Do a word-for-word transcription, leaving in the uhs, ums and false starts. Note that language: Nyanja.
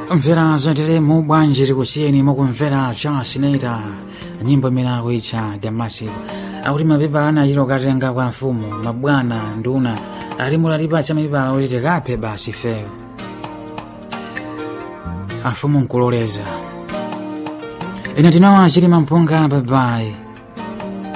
Mvera zoteremu bwanji tikusiyeni mukumvera Charles Nader nyimbo imene akuitcha Damasiko. Akuti mapepa ana achito katenga kwa mfumu mabwana nduna ali mulalipacha mapepala kuti tikaphe basi feyo afumu nkuloleza ine tinawa chilima mpunga. Bye bye.